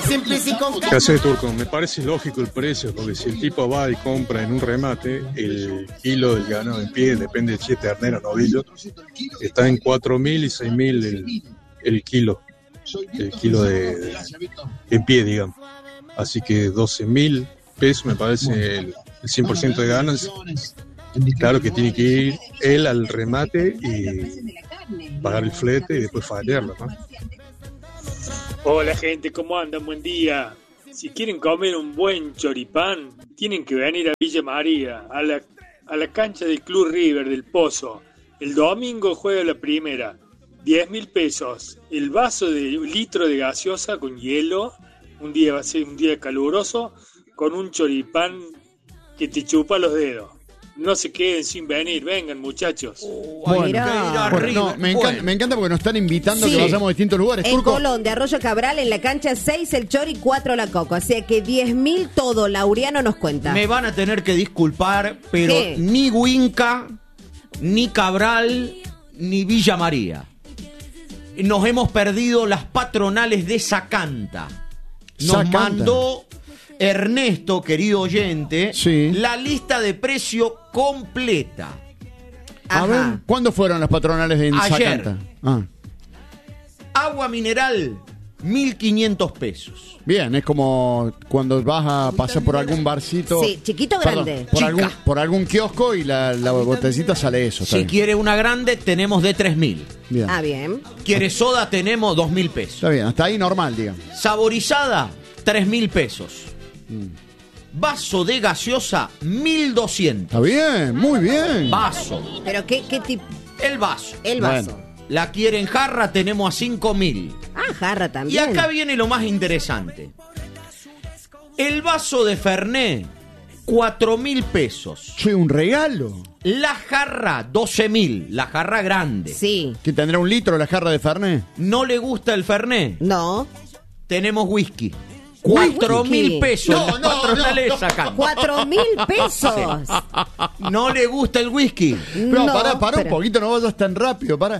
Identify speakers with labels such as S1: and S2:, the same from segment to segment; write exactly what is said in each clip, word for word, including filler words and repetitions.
S1: ¿Qué hace, Turco? Me parece lógico el precio, porque si el tipo va y compra en un remate, el kilo del ganado en pie, depende de si es ternera o novillo, está en cuatro mil y seis mil el, el kilo, el kilo de, de en pie, digamos. Así que doce mil pesos me parece el, el cien por ciento de ganancia. Claro que tiene que ir él al remate y pagar el flete y después fallarlo, ¿no?
S2: Hola gente, ¿cómo andan? Buen día. Si quieren comer un buen choripán, tienen que venir a Villa María, a la, a la cancha del Club River del Pozo. El domingo juega la primera, diez mil pesos. El vaso de un litro de gaseosa con hielo, un día va a ser un día caluroso, con un choripán que te chupa los dedos. No se queden sin venir, vengan muchachos.
S3: Bueno, bueno, no, me, encanta, me encanta porque nos están invitando sí. a que vayamos a distintos lugares.
S4: En
S3: Turco.
S4: Colón, de Arroyo Cabral, en la cancha seis el Chori, cuatro la Coco. O sea que diez mil todo, Laureano nos cuenta.
S5: Me van a tener que disculpar, pero ¿qué? Ni Huinca, ni Cabral, ni Villa María. Nos hemos perdido las patronales de Zacanta. Nos Zacanta. mandó Ernesto, querido oyente, sí. la lista de precio completa.
S3: Ajá. A ver, ¿cuándo fueron las patronales de Zacanta? Ah.
S5: Agua mineral, mil quinientos pesos.
S3: Bien, es como cuando vas a pasar por algún barcito.
S4: Sí, chiquito o grande.
S3: Por algún, por algún kiosco y la, la botecita sale eso.
S5: Si quiere una grande, tenemos de tres mil.
S3: Bien.
S4: Ah, bien.
S5: Quiere soda, tenemos dos mil pesos.
S3: Está bien, hasta ahí normal, digamos.
S5: Saborizada, tres mil pesos. Mm. Vaso de gaseosa, mil doscientos.
S3: Está bien, muy bien.
S5: Vaso.
S4: ¿Pero qué, qué tipo?
S5: El vaso.
S4: El vaso. Bueno.
S5: La quieren jarra, tenemos a cinco mil.
S4: Ah, jarra también.
S5: Y acá viene lo más interesante. El vaso de Fernet, cuatro mil pesos.
S3: Sí, un regalo.
S5: La jarra, doce mil. La jarra grande.
S4: Sí.
S3: ¿Que tendrá un litro la jarra de Fernet?
S5: ¿No le gusta el Fernet?
S4: No.
S5: Tenemos whisky. Cuatro mil pesos.
S3: No, no,
S5: patronales
S3: no,
S5: sacan.
S4: Cuatro mil pesos.
S5: Sí. ¿No le gusta el whisky?
S3: No,
S4: no
S3: pará, pará
S4: pero...
S3: un poquito, no vayas tan rápido, pará.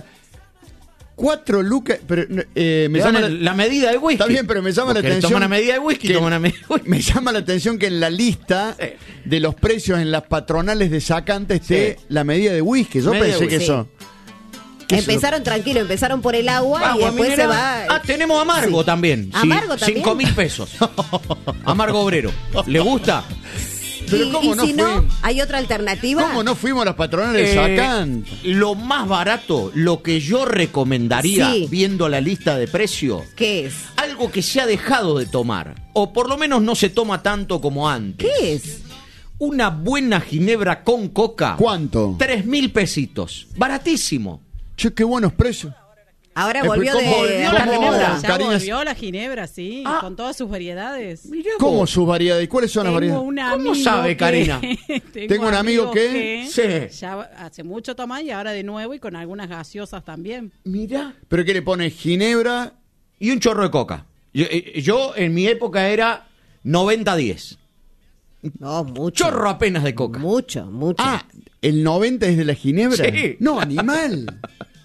S3: Cuatro lucas, pero eh, me llama
S5: la, la medida de whisky.
S3: Está bien, pero me llama
S5: Porque
S3: la atención.
S5: Toma una medida de whisky,
S3: que,
S5: toma una medida de whisky.
S3: Me llama la atención que en la lista sí. de los precios en las patronales de Zacanta esté sí. la medida de whisky. Yo
S5: medida
S3: pensé que
S5: sí.
S3: eso.
S4: Empezaron tranquilo, empezaron por el agua, agua y después mineral. Se va.
S5: Ah, tenemos amargo sí. también.
S4: Amargo
S5: sí,
S4: también.
S5: Cinco mil pesos. Amargo obrero. ¿Le gusta?
S4: Pero y, ¿cómo y no si no, ¿hay otra alternativa?
S3: ¿Cómo no fuimos a las patronales de Zacanta?
S5: Eh, lo más barato, lo que yo recomendaría, sí. viendo la lista de precios.
S4: ¿Qué es?
S5: Algo que se ha dejado de tomar. O por lo menos no se toma tanto como antes.
S4: ¿Qué es?
S5: Una buena ginebra con coca.
S3: ¿Cuánto?
S5: Tres mil pesitos. Baratísimo.
S3: Che, qué buenos precios.
S4: Ahora volvió de...
S5: Volvió la ginebra.
S6: Ya volvió la ginebra, sí, ah, con todas sus variedades.
S3: ¿Cómo vos. sus variedades? ¿Y cuáles son
S6: tengo
S3: las variedades?
S5: ¿Cómo sabe,
S6: que,
S5: Karina?
S6: tengo,
S3: tengo un amigo que...
S6: que
S5: sí.
S6: ya hace mucho toma y ahora de nuevo y con algunas gaseosas también.
S5: Mira.
S3: ¿Pero qué le pone? Ginebra...
S5: Y un chorro de coca. Yo, yo en mi época era noventa diez.
S4: No, mucho.
S5: Chorro apenas de coca.
S4: Mucho, mucho.
S3: Ah, ¿el noventa es de la ginebra?
S5: Sí.
S3: No, animal.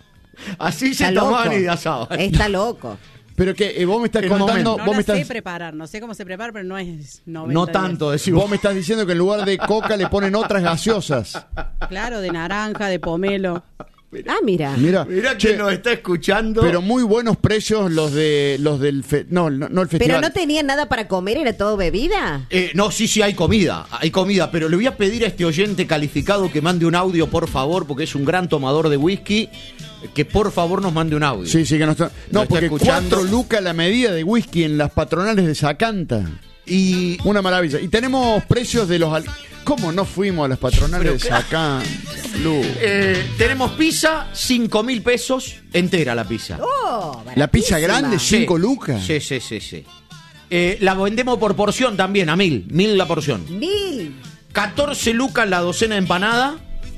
S5: Así
S4: Está
S5: se
S4: loco.
S5: tomaban y de asado.
S4: Está loco.
S3: Pero que eh, vos me estás contando...
S6: No
S3: vos
S6: la
S3: me estás...
S6: sé preparar, no sé cómo se prepara, pero no es noventa.
S5: No tanto, decís
S3: vos me estás diciendo que en lugar de coca le ponen otras gaseosas.
S6: Claro, de naranja, de pomelo.
S4: Ah, mira.
S3: Mira,
S5: mira que nos está escuchando.
S3: Pero muy buenos precios los de los del fe, no, no, no el festival.
S4: Pero no tenían nada para comer, era todo bebida.
S5: Eh, no, sí, sí hay comida, hay comida, pero le voy a pedir a este oyente calificado que mande un audio, por favor, porque es un gran tomador de whisky, que por favor nos mande un audio.
S3: Sí, sí que nos está, no,
S5: nos
S3: porque
S5: está escuchando.
S3: cuatro lucas la medida de whisky en las patronales de Zacanta. Y una maravilla. Y tenemos precios de los al... ¿Cómo no fuimos a las patronales de Zacanta?
S5: Eh, tenemos pizza, cinco mil pesos, entera la pizza.
S4: Oh,
S3: la pizza grande, cinco
S5: sí.
S3: lucas.
S5: Sí, sí, sí, sí. Eh, la vendemos por porción también, a mil, mil la porción.
S4: Mil.
S5: catorce lucas la docena de empanada.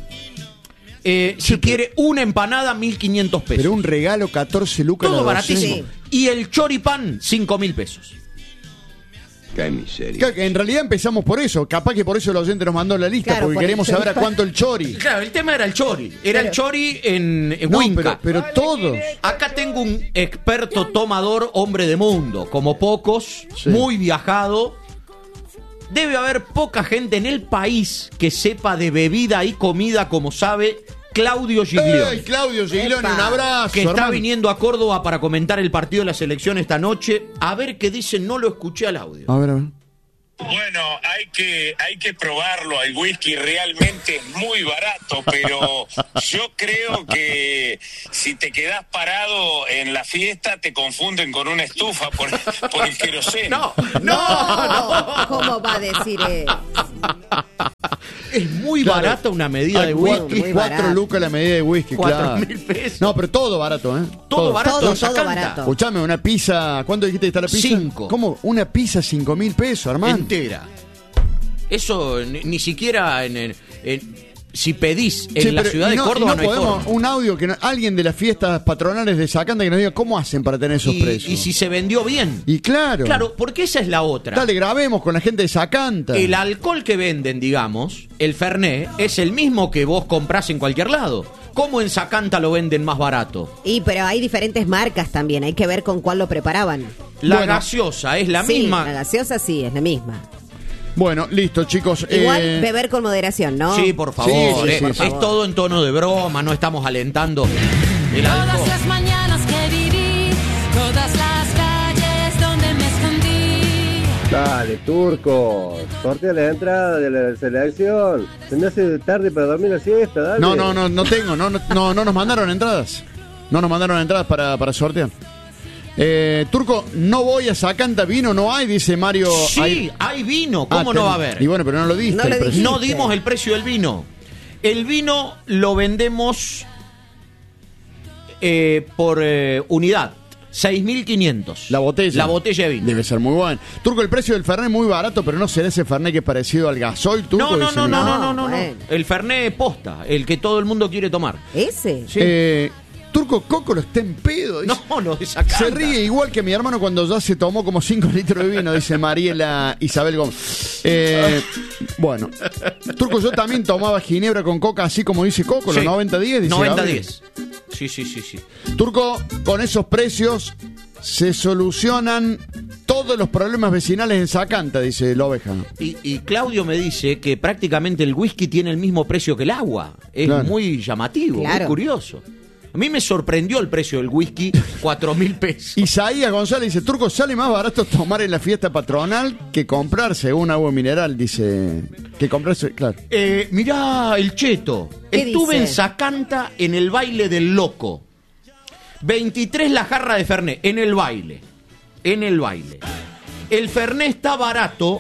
S5: Eh, si sí, quiere una empanada, mil quinientos pesos.
S3: Pero un regalo, catorce lucas
S5: todo
S3: la
S5: baratísimo.
S3: Sí.
S5: Y el choripán, cinco mil pesos.
S7: Qué miseria.
S3: Claro, que en realidad empezamos por eso. Capaz que por eso el oyente nos mandó la lista,
S4: Claro,
S3: porque
S4: por
S3: queremos
S4: el
S3: saber a
S4: choripán.
S3: cuánto el chori.
S5: Claro, el tema era el chori. Era
S4: Pero-
S5: el chori en, en
S3: No,
S5: Huinca.
S3: pero, pero todos.
S5: Acá tengo un experto tomador, hombre de mundo, como pocos,
S3: Sí.
S5: muy viajado. Debe haber poca gente en el país que sepa de bebida y comida como sabe Claudio Giglioni.
S3: ¡Ey, Claudio Giglioni, un
S4: Epa.
S3: abrazo!
S5: Que está
S3: hermano.
S5: viniendo a Córdoba para comentar el partido de la selección esta noche. A ver qué dicen, no lo escuché al audio.
S3: A ver, a ver.
S8: Bueno, hay que hay que probarlo. El whisky realmente es muy barato, pero yo creo que si te quedás parado en la fiesta te confunden con una estufa por, por el queroseno.
S5: No, no, no.
S4: ¿Cómo va a decir eso?
S5: Es muy
S3: Claro.
S5: barata una medida
S3: Ay,
S5: de
S3: cuatro,
S5: whisky.
S4: muy
S3: cuatro
S4: barato.
S3: lucas la medida de whisky,
S5: Cuatro
S3: claro.
S5: mil pesos.
S3: No, pero todo barato, ¿eh?
S5: Todo barato,
S4: Todo,
S5: en
S4: todo
S5: Sacanta.
S4: barato.
S3: Escuchame, una pizza. ¿Cuánto dijiste que está la pizza?
S5: Cinco.
S3: ¿Cómo? Una pizza, cinco mil pesos, hermano.
S5: Entera. Eso ni, ni siquiera en, en- en- si pedís en
S3: Sí,
S5: la
S3: pero-
S5: ciudad
S3: y
S5: de
S3: no,
S5: Córdoba
S3: y no
S5: no, hay
S3: podemos,
S5: forma.
S3: un audio que no- alguien de las fiestas patronales de Sacanta que nos diga cómo hacen para tener esos
S5: Y,
S3: precios.
S5: y si se vendió bien.
S3: Y claro.
S5: Claro, porque esa es la otra.
S3: Dale, grabemos con la gente de Sacanta.
S5: El alcohol que venden, digamos, el Fernet, es el mismo que vos comprás en cualquier lado. ¿Cómo en Sacanta lo venden más barato?
S4: Y pero hay diferentes marcas también, hay que ver con cuál lo preparaban.
S5: La
S3: Bueno.
S5: gaseosa es la
S4: Sí,
S5: misma.
S4: la gaseosa sí, es la misma.
S3: Bueno, listo, chicos.
S4: Igual
S3: eh,
S4: beber con moderación, ¿no?
S5: Sí, por favor.
S3: Sí, sí,
S5: eh,
S3: sí,
S5: es,
S3: por favor.
S5: todo en tono de broma, no estamos alentando el
S9: Todas
S5: alcohol.
S9: las mañanas que viví, todas las calles donde me escondí.
S10: Dale, turco, sortea la entrada de la selección. Se me hace tarde para dormir la siesta, dale.
S3: No, no, no, no tengo. No, no, no, no nos mandaron entradas. No nos mandaron entradas para, para sortear. Eh, Turco, no voy a Sacanta, vino no hay, dice Mario.
S5: Sí,
S3: Hay-
S5: hay vino, ¿cómo
S3: Ah,
S5: no
S3: ten-
S5: va a haber?
S3: Y bueno, pero no lo diste.
S4: No
S3: el
S4: lo
S3: precio.
S4: dijiste.
S5: No dimos el precio del vino. El vino lo vendemos eh, por eh, unidad. seis mil quinientos.
S3: La botella.
S5: La botella de vino.
S3: Debe ser muy buena. Turco, el precio del Fernet es muy barato, pero no será ese Fernet que es parecido al gasoil, Turco.
S5: No, no,
S3: Dice
S5: no,
S3: mi-
S5: no, no,
S4: No,
S5: no, no, no.
S4: bueno.
S5: El Fernet posta, el que todo el mundo quiere tomar.
S4: ¿Ese?
S5: Sí.
S3: Eh, Turco, Coco lo está en pedo. Dice.
S5: No, no, de Sacanta.
S3: Se ríe igual que mi hermano cuando ya se tomó como cinco litros de vino, dice Mariela Isabel Gómez. Eh, bueno, Turco, yo también tomaba ginebra con coca, así como dice Coco, los
S5: Sí.
S3: noventa diez. Dice
S5: noventa
S3: Gabriel.
S5: diez. Sí, sí, sí, sí.
S3: Turco, con esos precios se solucionan todos los problemas vecinales en Sacanta, dice la oveja.
S5: Y, y Claudio me dice que prácticamente el whisky tiene el mismo precio que el agua. Es
S3: Claro.
S5: muy llamativo,
S4: Claro.
S5: muy curioso. A mí me sorprendió el precio del whisky, cuatro mil pesos.
S3: Isaías González dice, Turco, sale más barato tomar en la fiesta patronal que comprarse un agua mineral, dice. Que comprarse, claro.
S5: Eh, mirá, el cheto.
S4: ¿Qué
S5: Estuve
S4: dice?
S5: en Sacanta en el baile del loco. veintitrés la jarra de Fernet, en el baile. En el baile. El Fernet está barato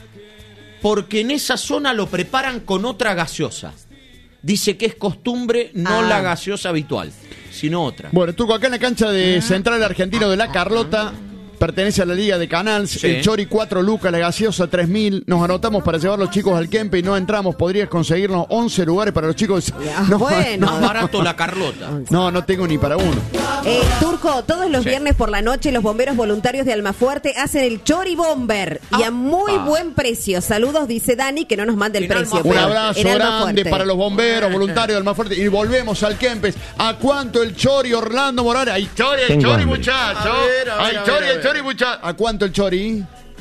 S5: porque en esa zona lo preparan con otra gaseosa. Dice que es costumbre, no
S4: Ah.
S5: la gaseosa habitual, sino otra.
S3: Bueno, Turco, acá en la cancha de Central Argentino de La Carlota, pertenece a la Liga de Canals,
S5: Sí.
S3: el Chori cuatro lucas, la gaseosa tres mil, nos anotamos para llevar los chicos al Kempe y no entramos, podrías conseguirnos once lugares para los chicos.
S4: Ah, bueno.
S5: Más barato la Carlota.
S3: No, no tengo ni para uno.
S4: Eh, Turco, todos los
S5: Sí.
S4: viernes por la noche los bomberos voluntarios de Almafuerte hacen el Chori Bomber y a muy
S5: Ah.
S4: buen precio. Saludos, dice Dani, que no nos mande el
S5: En
S4: precio.
S5: Almafuerte.
S3: Un
S4: pero
S3: abrazo
S4: en
S3: grande
S4: Almafuerte.
S3: para los bomberos, voluntarios del más fuerte. Y volvemos al Kempes. ¿A cuánto el Chori Orlando Morales? ¡Ay, Chori, el
S7: Tengo
S3: Chori,
S7: hambre.
S3: muchacho!
S5: A ver, a ver,
S3: ¡Ay,
S5: a ver,
S3: Chori,
S5: a
S3: el
S5: ver.
S3: Chori, muchacho! ¿A cuánto el Chori?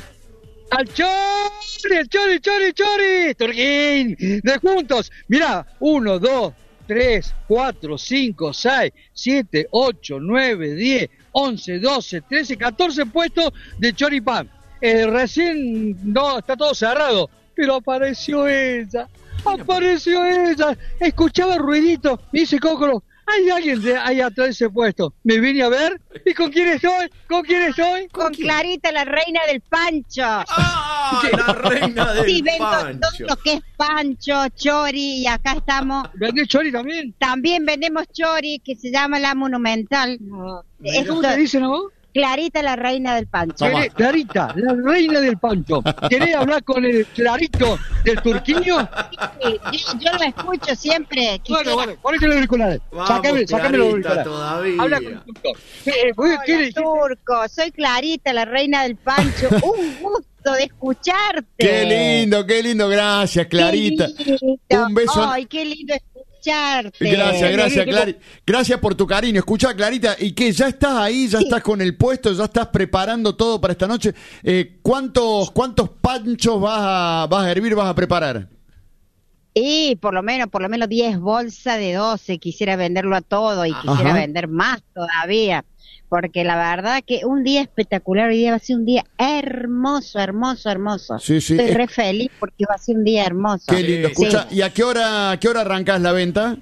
S11: ¡Al Chori! ¡El Chori, Chori, Chori! ¡Turquín! ¡De juntos! Mirá, uno, dos, tres, cuatro, cinco, seis, siete, ocho, nueve, diez, once, doce, trece, catorce puestos de choripán. Eh, recién no está todo cerrado, pero apareció ella. Apareció ella. Escuchaba ruidito. Me dice Cócoro, hay alguien de ahí atrás de ese puesto. Me vine a ver. ¿Y con quién estoy? ¿Con quién estoy?
S12: Con Clarita, la reina del pancho.
S5: ¡Ah! La reina del
S12: Sí, vendo
S5: pancho.
S12: todo lo que es pancho, chori, y acá estamos.
S11: ¿Vendés chori también?
S12: También vendemos chori, que se llama La Monumental.
S11: ¿Cómo
S12: Esto-
S11: te dicen a vos?
S12: Clarita, la reina del pancho.
S11: ¿Querés- Clarita, la reina del pancho. ¿Querés hablar con el Clarito del Turquiño?
S12: Sí, yo, yo lo escucho siempre.
S11: Bueno, bueno, ponete los auriculares.
S5: Vamos,
S11: Sácame, sácame los
S5: Clarita,
S11: auriculares.
S5: todavía.
S11: Habla con el turco. Eh, eh, ¿qué- qué
S12: Hola,
S11: decís?
S12: Turco, soy Clarita, la reina del pancho. Un gusto de escucharte.
S3: Qué lindo, qué lindo. Gracias, Clarita.
S12: Qué lindo.
S3: Un beso.
S12: Ay, qué lindo escucharte.
S3: Gracias, gracias, Clarita. Gracias por tu cariño. Escucha, Clarita, ¿y qué? ¿Ya estás ahí? ¿Ya
S12: Sí.
S3: estás con el puesto? ¿Ya estás preparando todo para esta noche? Eh, ¿cuántos, ¿Cuántos panchos vas a, vas a hervir, vas a preparar?
S12: Y por lo menos, por lo menos diez bolsas de doce. Quisiera venderlo a todo y quisiera
S3: Ajá.
S12: vender más todavía. Porque la verdad que un día espectacular, hoy día va a ser un día hermoso, hermoso, hermoso.
S3: Sí, sí.
S12: Estoy
S3: Es-
S12: re feliz porque va a ser un día hermoso.
S3: Qué lindo. Escucha,
S12: Sí.
S3: ¿y a qué hora, a qué hora arrancás la venta?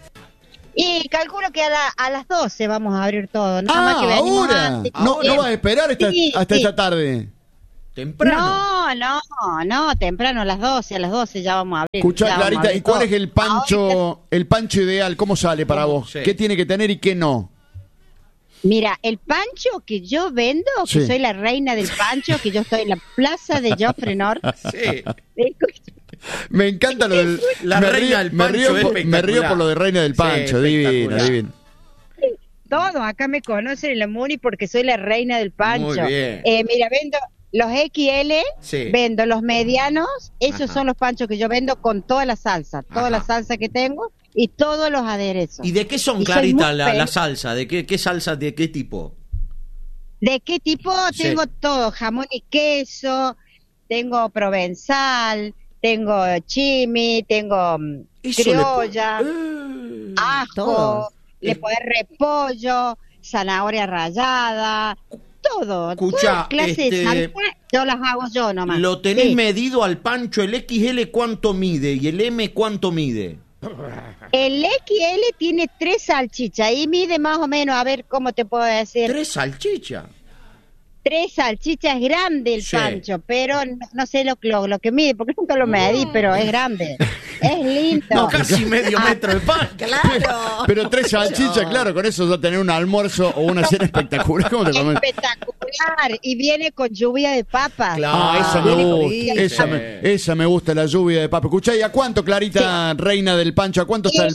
S12: Y calculo que a, la- a las doce vamos a abrir todo. Nada
S3: Ah,
S12: más que venimos
S3: ahora.
S12: antes.
S3: No, no vas a esperar esta-
S12: Sí,
S3: hasta
S12: sí.
S3: esta tarde.
S5: Temprano.
S12: No, no, no, temprano a las doce, a las doce ya vamos a abrir.
S3: Escucha,
S12: ya vamos a
S3: Clarita,
S12: abrir
S3: ¿y cuál
S12: todo.
S3: es el pancho, el pancho ideal? ¿Cómo sale para
S5: ¿Cómo?
S3: vos?
S5: Sí.
S3: ¿Qué tiene que tener y qué no?
S12: Mira, el pancho que yo vendo, que
S3: Sí.
S12: soy la reina del pancho, que yo estoy en la plaza de Joffre Norte.
S5: Sí.
S3: Me encanta lo del...
S5: La
S3: me
S5: reina
S3: río,
S5: del
S3: me
S5: pancho
S3: río
S5: es
S3: por, me río
S5: espectacular.
S3: por lo de reina del
S5: Sí,
S3: pancho, divino,
S5: espectacular.
S3: divino.
S12: Todos acá me conocen en la Muni porque soy la reina del pancho.
S5: Muy bien.
S12: Eh, mira, vendo los equis ele,
S5: Sí.
S12: vendo los medianos, esos
S5: Ajá.
S12: son los panchos que yo vendo con toda la salsa, toda
S5: Ajá.
S12: la salsa que tengo y todos los aderezos.
S5: ¿Y de qué son,
S12: Y soy
S5: Clarita,
S12: muy
S5: la, la
S12: feliz.
S5: salsa? ¿De qué, qué salsa, de qué tipo?
S12: ¿De qué tipo?
S5: Sí.
S12: Tengo todo, jamón y queso, tengo provenzal, tengo chimi, tengo mm,
S5: Eso le
S12: criolla,
S5: Eh,
S12: ajo,
S4: todo.
S12: le podés repollo, zanahoria rallada, todo.
S5: Escuchá,
S12: toda clase
S5: este,
S12: de salsa, yo las hago yo nomás.
S5: ¿Lo tenés
S12: Sí.
S5: medido al pancho? ¿El equis ele cuánto mide? ¿Y el eme cuánto mide?
S12: El equis ele tiene tres salchichas y mide más o menos, a ver cómo te puedo decir, tres,
S5: Tres salchichas.
S12: salchichas, es grande el
S5: Sí.
S12: pancho, pero no, no sé lo, lo, lo que mide, porque nunca lo medí, pero es grande. Es lindo.
S5: No, casi medio
S12: Ah,
S5: metro de pan.
S4: Claro.
S3: Pero tres salchichas, claro, con eso ya tener un almuerzo o una cena espectacular. ¿Cómo te comes?
S12: espectacular. Y viene con lluvia de papas.
S5: Claro.
S3: Ah, esa me
S12: Viene con
S3: gusta,
S12: lluvia de
S3: esa
S12: papas.
S3: me, esa me gusta, la lluvia de papa. Escuchá, ¿y a cuánto, Clarita, reina del pancho? ¿A cuánto está el...?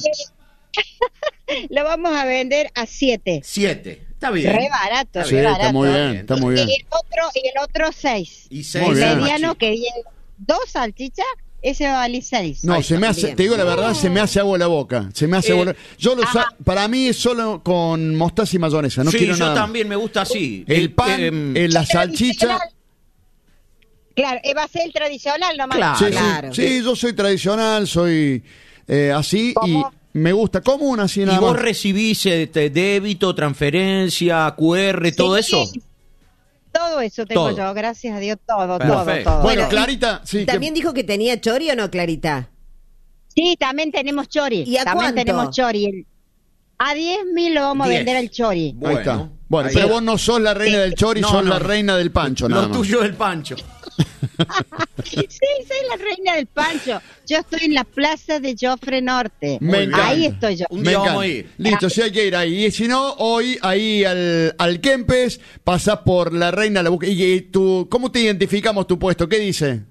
S12: Lo vamos a vender a siete.
S5: Siete. Está bien.
S12: Re barato,
S3: Sí,
S12: re
S3: está
S12: barato.
S3: muy bien, está muy bien.
S12: Y el otro, y el otro seis.
S5: Y seis.
S3: Muy
S12: El
S3: bien.
S12: mediano que viene dos salchichas, ese va a valer seis.
S3: No,
S5: Ahí
S3: se
S5: está,
S3: me hace,
S12: bien.
S3: te digo la verdad, se me hace agua la boca. Se me hace
S5: Eh,
S3: agua la- Yo lo sa- para mí es solo con mostaza y mayonesa, no
S5: sí,
S3: quiero
S5: yo
S3: nada.
S5: también me gusta así.
S3: El
S5: Eh,
S3: pan,
S5: eh,
S3: eh, la salchicha.
S12: Claro, eh, va a ser el tradicional nomás.
S5: Claro.
S3: Sí, sí,
S4: Claro.
S3: sí, yo soy tradicional, soy eh, así
S12: ¿Cómo?
S3: y me gusta. Como una así
S5: ¿Y
S3: nada
S5: vos
S3: más.
S5: recibís este, débito, transferencia, cu erre, todo
S12: Sí,
S5: eso?
S12: Todo eso tengo
S5: Todo.
S12: yo, gracias a Dios, todo,
S5: Perfecto.
S12: todo, todo.
S3: Bueno,
S4: Bueno,
S3: Clarita, sí. que-
S4: ¿También dijo que tenía chori o no, Clarita?
S12: Sí, también tenemos chori.
S4: ¿Y a
S12: también
S4: cuánto?
S12: tenemos chori. El- A diez mil lo vamos
S5: Diez.
S12: a vender al chori.
S3: Ahí está.
S5: Bueno,
S3: Bueno,
S5: ahí
S3: pero
S5: está.
S3: vos no sos la reina del chori,
S5: No,
S3: sos
S5: no,
S3: la
S5: no.
S3: reina del pancho, nada
S5: Lo
S3: más.
S5: tuyo es el pancho.
S12: Sí, soy la reina del pancho. Yo estoy en la plaza de Joffre Norte.
S3: Me encanta.
S12: Ahí estoy yo.
S5: Un
S3: Me
S5: día
S3: encanta.
S5: vamos a ir.
S3: Listo, sí hay que ir ahí. Y si no, hoy ahí al, al Kempes, pasás por la reina, la busca. Y, y tú, ¿cómo te identificamos tu puesto? ¿Qué dice?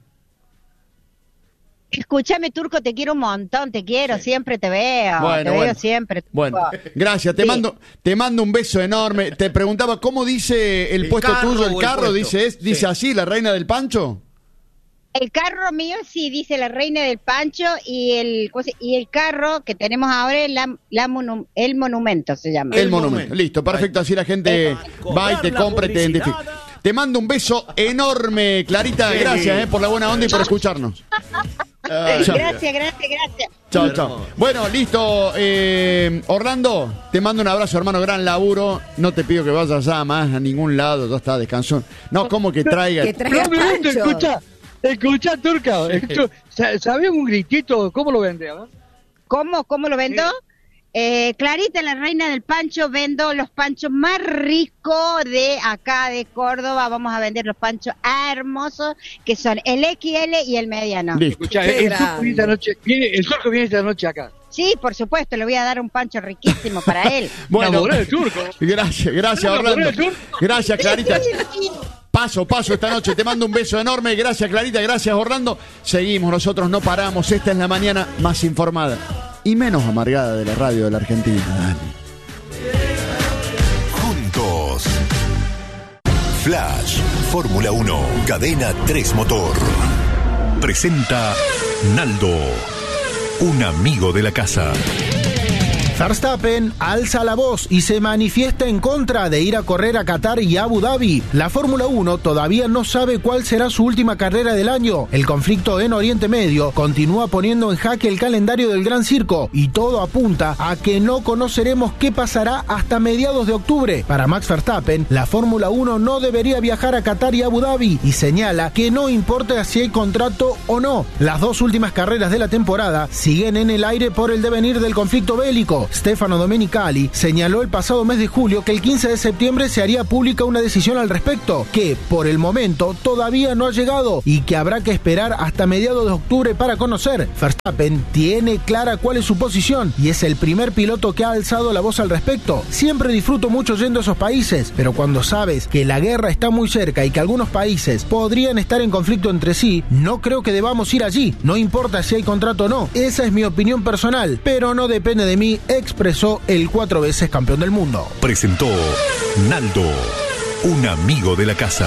S12: Escúchame, Turco, te quiero un montón, te quiero, siempre te veo.
S3: Bueno,
S12: te
S3: bueno.
S12: veo siempre. Turco.
S3: Bueno, gracias, te
S12: Sí.
S3: mando, te mando un beso enorme. Te preguntaba, ¿cómo dice el,
S5: El
S3: puesto
S5: carro
S3: tuyo?
S5: o
S3: ¿El
S5: el
S3: carro
S5: puesto?
S3: dice es, dice
S5: Sí.
S3: así, la reina del pancho?
S12: El carro mío sí dice la reina del pancho y el ¿cómo se- y el carro que tenemos ahora es la, la monu- el monumento se llama.
S3: El,
S5: El
S3: monumento.
S5: monumento.
S3: Listo, perfecto, así la gente
S5: Eh,
S3: va y te
S5: cobrar la
S3: compra y te
S5: publicidad.
S3: identifica. Te mando un beso enorme, Clarita.
S5: Sí.
S3: Gracias eh, por la buena onda y por escucharnos.
S5: Ay,
S3: chao.
S12: Gracias, gracias, gracias.
S3: Chao,
S5: Hermoso.
S3: chao. Bueno, listo. eh, Orlando, te mando un abrazo, hermano. Gran laburo. No te pido que vayas ya más a ningún lado. Ya está, descansón. No, como que traiga.
S4: Que traiga
S11: No me gusta,
S4: pancho.
S11: escucha, escucha, Turca. escucha, sa- ¿Sabés un gritito? ¿Cómo lo vende? A ver.
S12: ¿Cómo, cómo lo vendo? Eh, Clarita, la reina del pancho, vendo los panchos más ricos de acá de Córdoba. Vamos a vender los panchos hermosos que son el equis ele y el mediano.
S3: Listo.
S11: Escucha,
S4: Qué
S11: el, el turco
S4: grande.
S11: viene esta noche, viene, el turco viene esta noche acá.
S12: Sí, por supuesto, le voy a dar un pancho riquísimo para él.
S3: Bueno, gracias, gracias, Orlando. Gracias, Clarita. Paso, paso esta noche. Te mando un beso enorme. Gracias, Clarita. Gracias, Orlando. Seguimos, nosotros no paramos. Esta es la mañana más informada y menos amargada de la radio de la Argentina. Dale.
S7: Juntos. Flash, Fórmula uno, Cadena tres Motor. Presenta Naldo, un amigo de la casa.
S13: Verstappen alza la voz y se manifiesta en contra de ir a correr a Qatar y Abu Dhabi. La Fórmula uno todavía no sabe cuál será su última carrera del año. El conflicto en Oriente Medio continúa poniendo en jaque el calendario del Gran Circo y todo apunta a que no conoceremos qué pasará hasta mediados de octubre. Para Max Verstappen, la Fórmula uno no debería viajar a Qatar y Abu Dhabi y señala que no importa si hay contrato o no. Las dos últimas carreras de la temporada siguen en el aire por el devenir del conflicto bélico. Stefano Domenicali señaló el pasado mes de julio que el quince de septiembre se haría pública una decisión al respecto, que por el momento todavía no ha llegado y que habrá que esperar hasta mediados de octubre para conocer. Verstappen tiene clara cuál es su posición y es el primer piloto que ha alzado la voz al respecto. Siempre disfruto mucho yendo a esos países, pero cuando sabes que la guerra está muy cerca y que algunos países podrían estar en conflicto entre sí, no creo que debamos ir allí, no importa si hay contrato o no. Esa es mi opinión personal, pero no depende de mí, expresó el cuatro veces campeón del mundo.
S7: Presentó Naldo, un amigo de la casa.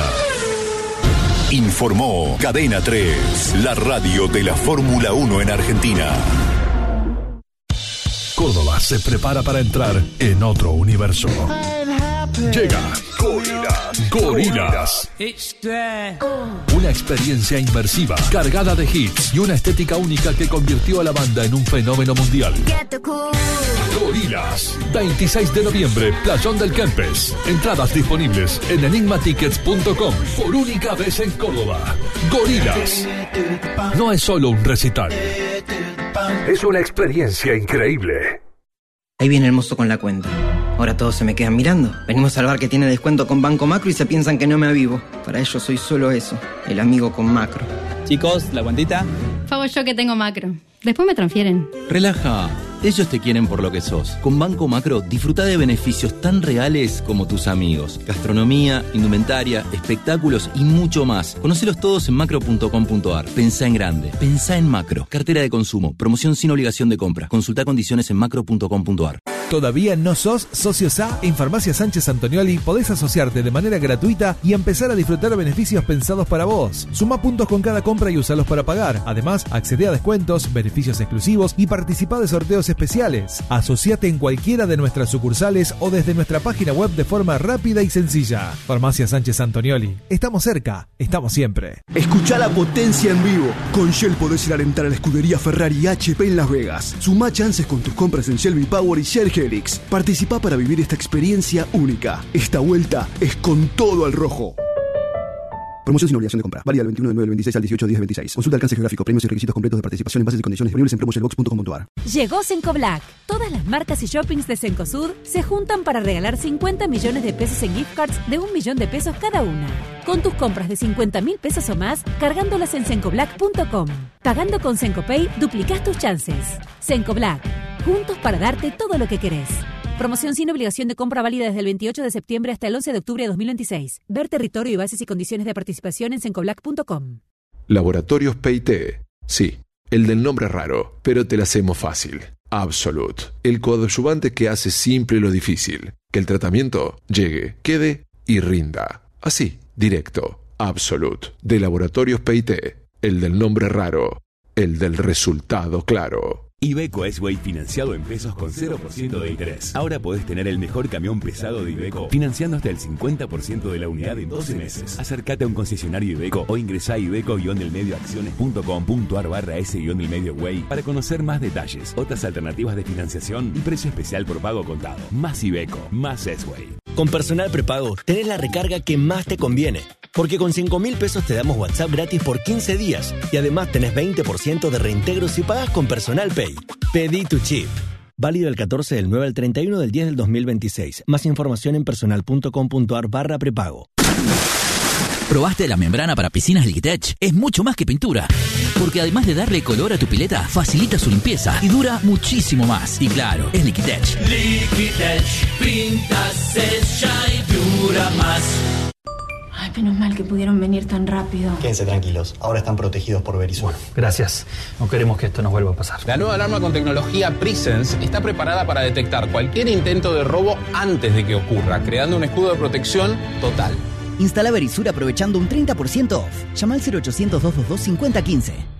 S7: Informó Cadena tres, la radio de la Fórmula uno en Argentina.
S14: Córdoba se prepara para entrar en otro universo. Llega Gorillaz. Gorillaz. Una experiencia inmersiva, cargada de hits y una estética única que convirtió a la banda en un fenómeno mundial. Gorillaz. veintiséis de noviembre, Playón del Kempes. Entradas disponibles en enigma tickets punto com. Por única vez en Córdoba. Gorillaz. No es solo un recital. Es una experiencia increíble.
S15: Ahí viene el mozo con la cuenta. Ahora todos se me quedan mirando. Venimos al bar que tiene descuento con Banco Macro y se piensan que no me avivo. Para ellos soy solo eso, el amigo con Macro.
S16: Chicos, ¿la cuentita?
S17: Pago yo que tengo Macro. Después me transfieren.
S16: Relaja. Ellos te quieren por lo que sos. Con Banco Macro disfruta de beneficios tan reales como tus amigos. Gastronomía, indumentaria, espectáculos y mucho más. Conócelos todos en macro punto com punto ar. Pensá en grande. Pensá en Macro. Cartera de consumo. Promoción sin obligación de compra. Consulta condiciones en macro punto com punto ar.
S18: ¿Todavía no sos socio S A? En Farmacia Sánchez Antonioli podés asociarte de manera gratuita y empezar a disfrutar beneficios pensados para vos. Suma puntos con cada compra y usalos para pagar. Además, accede a descuentos, beneficios exclusivos y participa de sorteos especiales. Asociate en cualquiera de nuestras sucursales o desde nuestra página web de forma rápida y sencilla. Farmacia Sánchez Antonioli. Estamos cerca, estamos siempre.
S19: Escuchá la potencia en vivo. Con Shell podés ir a alentar a la escudería Ferrari H P en Las Vegas. Sumá chances con tus compras en Shell V-Power y Shell Helix. Participá para vivir esta experiencia única. Esta vuelta es con todo al rojo. Promoción sin obligación de compra. Válida del veintiuno de nueve del veintiséis al dieciocho de diez del veintiséis. Consulta alcance geográfico, premios y requisitos completos de participación en bases y condiciones disponibles en promotionbox punto com punto ar.
S20: Llegó Cencoblack. Todas las marcas y shoppings de Cencosud se juntan para regalar cincuenta millones de pesos en gift cards de un millón de pesos cada una. Con tus compras de cincuenta mil pesos o más, cargándolas en cencoblack punto com. Pagando con Cencopay, duplicás tus chances. Cencoblack. Juntos para darte todo lo que querés. Promoción sin obligación de compra válida desde el veintiocho de septiembre hasta el once de octubre de dos mil veintiséis. Ver territorio y bases y condiciones de participación en cencoblack punto com.
S21: Laboratorios P I T. Sí, el del nombre raro, pero te la hacemos fácil. Absolute. El coadyuvante que hace simple lo difícil. Que el tratamiento llegue, quede y rinda. Así, directo. Absolute. De Laboratorios P I T. El del nombre raro. El del resultado claro.
S22: Iveco S-Way financiado en pesos con cero por ciento de interés. Ahora podés tener el mejor camión pesado de Iveco financiando hasta el cincuenta por ciento de la unidad en doce meses. Acércate a un concesionario Iveco o ingresá a iveco-delmedioacciones punto com punto ar barra s-del medio way para conocer más detalles, otras alternativas de financiación y precio especial por pago contado. Más Iveco, más S-Way.
S23: Con Personal Prepago tenés la recarga que más te conviene. Porque con cinco mil pesos te damos WhatsApp gratis por quince días y además tenés veinte por ciento de reintegro si pagas con Personal Pay. Pedí tu chip. Válido del catorce del nueve al treinta y uno del diez del dos mil veintiséis. Más información en personal punto com punto ar barra prepago.
S1: ¿Probaste la membrana para piscinas Liquitech? Es mucho más que pintura, porque además de darle color a tu pileta, facilita su limpieza y dura muchísimo más. Y claro, es Liquitech.
S9: Liquitech, pinta, sella y dura más.
S2: Ay, menos mal que pudieron venir tan rápido.
S6: Quédense tranquilos, ahora están protegidos por Verizon.
S24: Gracias, no queremos que esto nos vuelva a pasar.
S25: La nueva alarma con tecnología Presence está preparada para detectar cualquier intento de robo antes de que ocurra, creando un escudo de protección total.
S26: Instala Verisur aprovechando un treinta por ciento off. Llama al cero ochocientos, doscientos veintidós, cincuenta quince.